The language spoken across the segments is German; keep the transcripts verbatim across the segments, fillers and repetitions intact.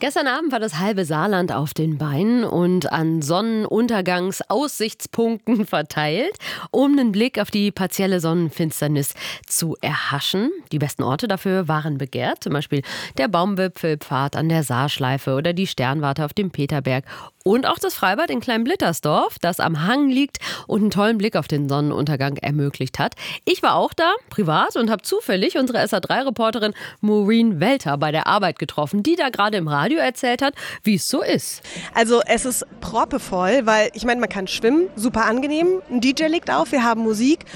Gestern Abend war das halbe Saarland auf den Beinen und an Sonnenuntergangsaussichtspunkten verteilt, um einen Blick auf die partielle Sonnenfinsternis zu erhaschen. Die besten Orte dafür waren begehrt, zum Beispiel der Baumwipfelpfad an der Saarschleife oder die Sternwarte auf dem Peterberg. Und auch das Freibad in Kleinblittersdorf, das am Hang liegt und einen tollen Blick auf den Sonnenuntergang ermöglicht hat. Ich war auch da, privat, und habe zufällig unsere S A drei Reporterin Maureen Welter bei der Arbeit getroffen, die da gerade im Radio erzählt hat, wie es so ist. Also es ist proppevoll, weil ich meine, man kann schwimmen, super angenehm. Ein D J legt auf, wir haben Musik.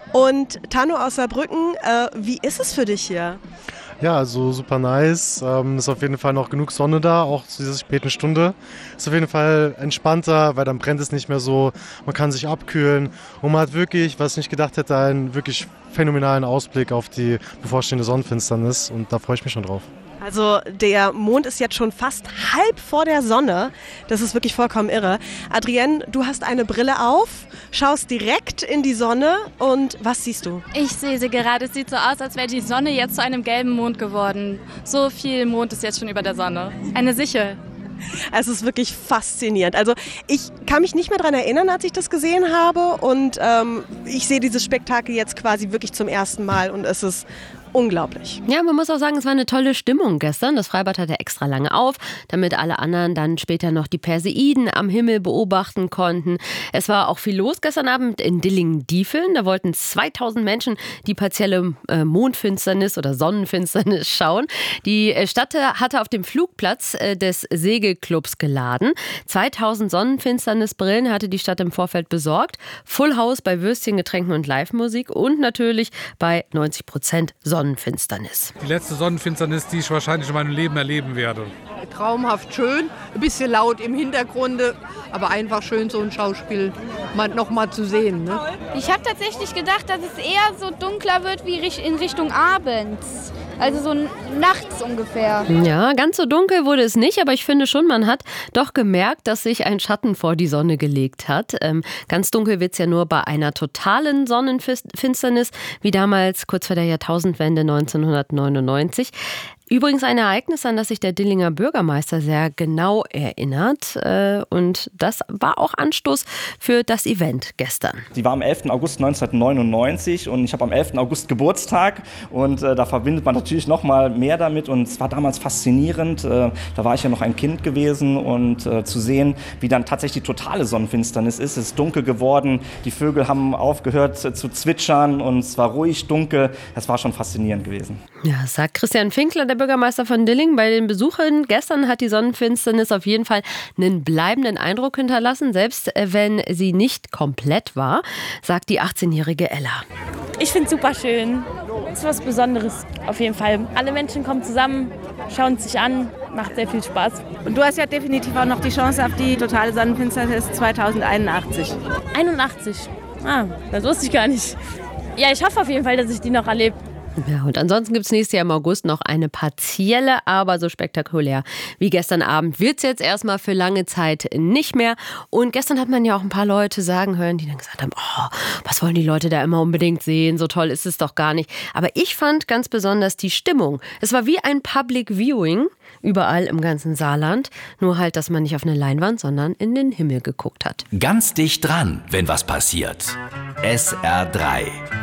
Und Tano aus Saarbrücken, äh, wie ist es für dich hier? Ja, also super nice. Ähm, ist auf jeden Fall noch genug Sonne da, auch zu dieser späten Stunde. Ist auf jeden Fall entspannter, weil dann brennt es nicht mehr so. Man kann sich abkühlen und man hat wirklich, was ich nicht gedacht hätte, einen wirklich phänomenalen Ausblick auf die bevorstehende Sonnenfinsternis und da freue ich mich schon drauf. Also der Mond ist jetzt schon fast halb vor der Sonne. Das ist wirklich vollkommen irre. Adrienne, du hast eine Brille auf, schaust direkt in die Sonne und was siehst du? Ich sehe sie gerade. Es sieht so aus, als wäre die Sonne jetzt zu einem gelben Mond geworden. So viel Mond ist jetzt schon über der Sonne. Eine Sichel. Es ist wirklich faszinierend. Also ich kann mich nicht mehr daran erinnern, als ich das gesehen habe. Und ähm, ich sehe dieses Spektakel jetzt quasi wirklich zum ersten Mal und es ist unglaublich. Ja, man muss auch sagen, es war eine tolle Stimmung gestern. Das Freibad hatte extra lange auf, damit alle anderen dann später noch die Perseiden am Himmel beobachten konnten. Es war auch viel los gestern Abend in Dillingen-Diefeln. Da wollten zweitausend Menschen die partielle äh, Mondfinsternis oder Sonnenfinsternis schauen. Die Stadt hatte auf dem Flugplatz äh, des Segelclubs geladen. zweitausend Sonnenfinsternisbrillen hatte die Stadt im Vorfeld besorgt. Full House bei Würstchen, Getränken und Live-Musik und natürlich bei neunzig Prozent Sonnenfinsternis. Sonnenfinsternis. Die letzte Sonnenfinsternis, die ich wahrscheinlich in meinem Leben erleben werde. Traumhaft schön, ein bisschen laut im Hintergrund, aber einfach schön, so ein Schauspiel mal, noch mal zu sehen. Ne? Ich habe tatsächlich gedacht, dass es eher so dunkler wird wie in Richtung abends. Also so nachts ungefähr. Ja, ganz so dunkel wurde es nicht, aber ich finde schon, man hat doch gemerkt, dass sich ein Schatten vor die Sonne gelegt hat. Ähm, ganz dunkel wird es ja nur bei einer totalen Sonnenfinsternis, wie damals kurz vor der Jahrtausendwende neunzehnhundertneunundneunzig. Übrigens ein Ereignis, an das sich der Dillinger Bürgermeister sehr genau erinnert. Und das war auch Anstoß für das Event gestern. Die war am elften August neunzehnhundertneunundneunzig und ich habe am elften August Geburtstag. Und äh, da verbindet man natürlich noch mal mehr damit. Und es war damals faszinierend. Äh, da war ich ja noch ein Kind gewesen. Und äh, zu sehen, wie dann tatsächlich die totale Sonnenfinsternis ist. Es ist dunkel geworden. Die Vögel haben aufgehört äh, zu zwitschern. Und es war ruhig dunkel. Das war schon faszinierend gewesen. Ja, sagt Christian Finkler, der Bürgermeister von Dillingen. Bei den Besuchern gestern hat die Sonnenfinsternis auf jeden Fall einen bleibenden Eindruck hinterlassen, selbst wenn sie nicht komplett war, sagt die achtzehnjährige Ella. Ich finde es super schön. Es ist was Besonderes auf jeden Fall. Alle Menschen kommen zusammen, schauen es sich an, macht sehr viel Spaß. Und du hast ja definitiv auch noch die Chance auf die totale Sonnenfinsternis zweitausendeinundachtzig. einundachtzig? Ah, das wusste ich gar nicht. Ja, ich hoffe auf jeden Fall, dass ich die noch erlebe. Ja, und ansonsten gibt es nächstes Jahr im August noch eine partielle, aber so spektakulär wie gestern Abend wird es jetzt erstmal für lange Zeit nicht mehr. Und gestern hat man ja auch ein paar Leute sagen hören, die dann gesagt haben, oh, was wollen die Leute da immer unbedingt sehen, so toll ist es doch gar nicht. Aber ich fand ganz besonders die Stimmung. Es war wie ein Public Viewing überall im ganzen Saarland, nur halt, dass man nicht auf eine Leinwand, sondern in den Himmel geguckt hat. Ganz dicht dran, wenn was passiert. S R drei